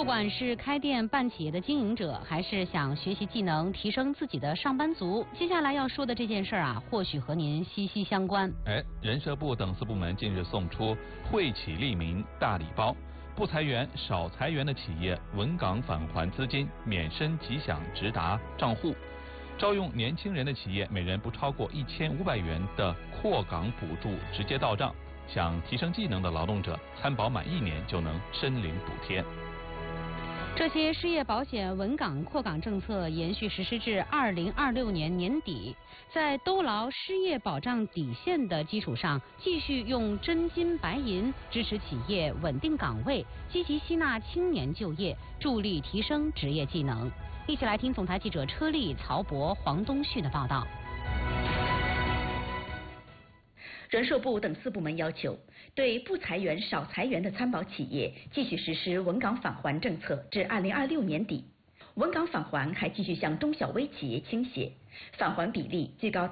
不管是开店办企业的经营者，还是想学习技能提升自己的上班族，接下来要说的这件事啊，或许和您息息相关。 人社部等4部门近日送出惠企利民大礼包，不裁员、少裁员的企业稳岗返还资金免申吉祥直达账户，招用年轻人的企业每人不超过1500元的扩岗补助直接到账。想提升技能的劳动者，参保满1年就能申领补贴。 这些失业保险稳岗扩岗政策延续实施至2026年年底，在兜牢失业保障底线的基础上，继续用真金白银支持企业稳定岗位，积极吸纳青年就业，助力提升职业技能。一起来听总台记者车丽、曹博、黄东旭的报道。 人社部等4部门要求，对不裁员、少裁员的参保企业继续实施稳岗返还政策至2026年底。稳岗返还还继续向中小微企业倾斜，返还比例最高